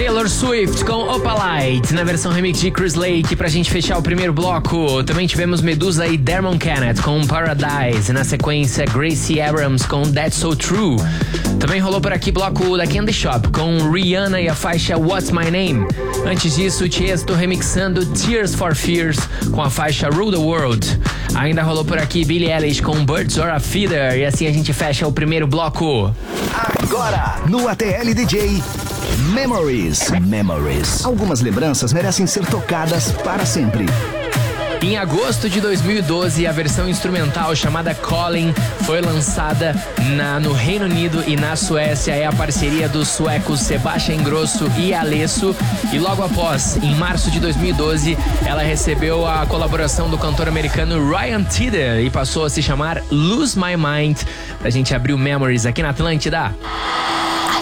Taylor Swift com Opalite, na versão remix de Chris Lake, pra gente fechar o primeiro bloco. Também tivemos Medusa e Dermot Kenneth com Paradise, na sequência Gracie Abrams com That's So True. Também rolou por aqui bloco da Candy Shop com Rihanna e a faixa What's My Name. Antes disso, Tiesto remixando Tears for Fears com a faixa Rule the World. Ainda rolou por aqui Billie Eilish com Birds or a Feather. E assim a gente fecha o primeiro bloco. Agora, no ATL DJ, Memories. Algumas lembranças merecem ser tocadas para sempre. Em agosto de 2012, a versão instrumental chamada Calling foi lançada no Reino Unido e na Suécia. É a parceria dos suecos Sebastian Ingrosso e Alesso. E logo após, em março de 2012, ela recebeu a colaboração do cantor americano Ryan Tedder e passou a se chamar Lose My Mind. Pra gente abrir o Memories aqui na Atlântida.